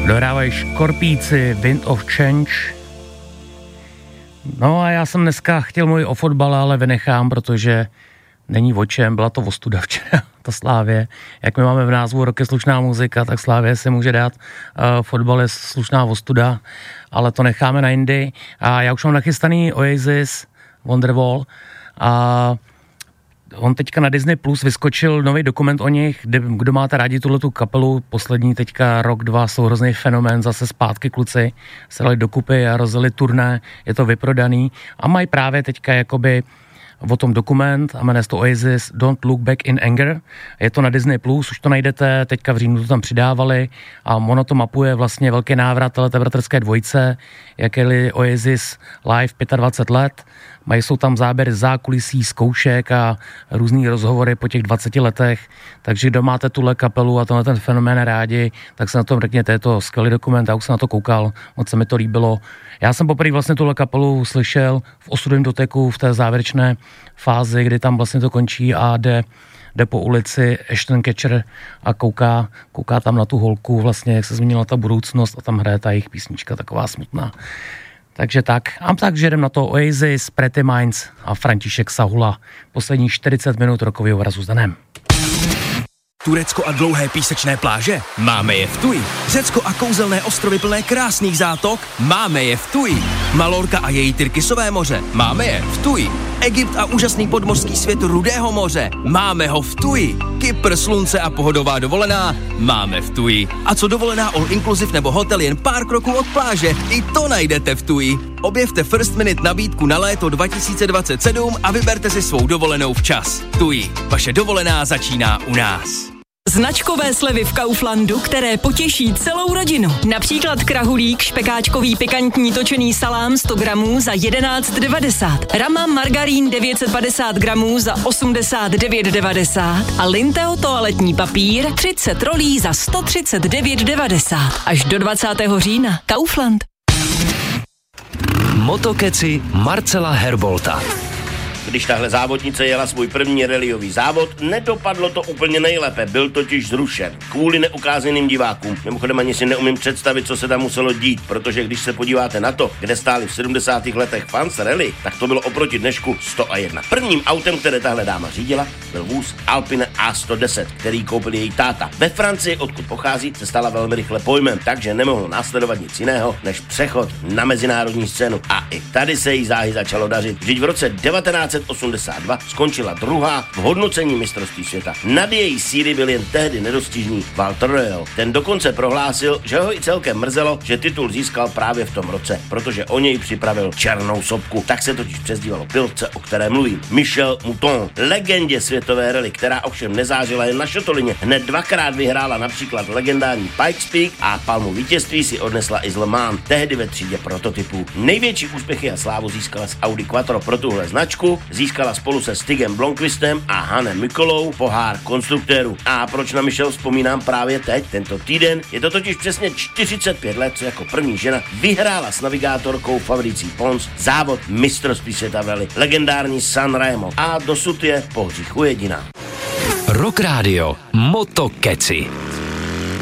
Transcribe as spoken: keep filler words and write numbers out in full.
Dohrávají Škorpíci, Wind of Change. No a já jsem dneska chtěl mluvit o fotbale, ale vynechám, protože není o čem, byla to ostuda včera, ta Slávě. Jak my máme v názvu Roky slušná muzika, tak Slávě si může dát, uh, fotbal je slušná ostuda, ale to necháme na jindy. A já už mám nachystaný Oasis, Wonderwall, a on teďka na Disney Plus vyskočil nový dokument o nich, kde, kdo máte rádi tuhletu kapelu, poslední teďka rok, dva, jsou hrozný fenomén, zase zpátky kluci se dali dokupy a rozjeli turné, je to vyprodaný a mají právě teďka jakoby o tom dokument a jmenuje se to Oasis Don't Look Back in Anger. Je to na Disney Plus, už to najdete, teďka v říjnu to tam přidávali a ono to mapuje vlastně velký návrat této bratrské dvojice, jak jeli Oasis live dvacet pět let. Mají, jsou tam záběry zákulisí, zkoušek a různý rozhovory po těch dvaceti letech, takže kdo máte tuhle kapelu a tenhle ten fenomén rádi, tak se na tom řekněte, je to skvělý dokument, já už jsem na to koukal, moc se mi to líbilo. Já jsem poprvé vlastně tuhle kapelu slyšel v osudovém doteku v té závěrečné fázi, kdy tam vlastně to končí a jde, jde po ulici Ashton Kutcher a kouká, kouká tam na tu holku, vlastně jak se změnila ta budoucnost a tam hraje ta jejich písnička, taková smutná. Takže tak, a tak, že jdem na to Oasis, Pretty Minds a František Sahula. Poslední čtyřicet minut rokového vrazu s Danem. Turecko a dlouhé písečné pláže? Máme je v Tuji. Řecko a kouzelné ostrovy plné krásných zátok? Máme je v Tuji. Malorka a její Tyrkisové moře? Máme je v Tuji. Egypt a úžasný podmořský svět Rudého moře? Máme ho v Tuji. Kypr, slunce a pohodová dovolená? Máme v Tuji. A co dovolená all inclusive nebo hotel jen pár kroků od pláže? I to najdete v Tuji. Objevte First Minute nabídku na léto dva tisíce dvacet sedm a vyberte si svou dovolenou včas. Tuji. Vaše dovolená začíná u nás. Značkové slevy v Kauflandu, které potěší celou rodinu. Například krahulík, špekáčkový pikantní točený salám sto gramů za jedenáct devadesát. Rama margarín devět set padesát gramů za osmdesát devět devadesát. A Linteo toaletní papír třicet rolí za sto třicet devět devadesát. Až do dvacátého října. Kaufland. Motokeci Marcela Herbolta. Když tahle závodnice jela svůj první rallyový závod, nedopadlo to úplně nejlépe, byl totiž zrušen. Kvůli neukázeným divákům. Mimochodem ani si neumím představit, co se tam muselo dít, protože když se podíváte na to, kde stáli v sedmdesátých letech fans rally, tak to bylo oproti dnešku sto jedna. Prvním autem, které tahle dáma řídila, byl vůz Alpine A sto deset, který koupil její táta. Ve Francii, odkud pochází, se stala velmi rychle pojmem, takže nemohlo následovat nic jiného, než přechod na mezinárodní scénu. A i tady se jí záhy začalo dařit. Vždyť v roce devatenáct osmdesát dva skončila druhá v hodnocení mistrovství světa. Nad její síly byl jen tehdy nedostižný Walter Röhrl. Ten dokonce prohlásil, že ho i celkem mrzelo, že titul získal právě v tom roce, protože o něj připravil černou sopku. Tak se totiž přezdívalo pilotce, o které mluvím. Michel Mouton, legendě světové rally, která ovšem nezářila jen na šotolině. Hned dvakrát vyhrála například legendární Pikes Peak a palmu vítězství si odnesla i z Le Mans, tehdy ve třídě prototypů. Největší úspěchy a slávu získala z Audi Quattro pro tuhle značku. Získala spolu se Stigem Blomqvistem a Hanem Mikolou pohár konstruktérů. A proč na Michelle vzpomínám právě teď, tento týden? Je to totiž přesně čtyřicet pět let, co jako první žena vyhrála s navigátorkou Fabricí Pons závod mistrovství světa v rally, legendární Sanremo. A dosud je po hříchu jediná. Rock Radio Motokeci.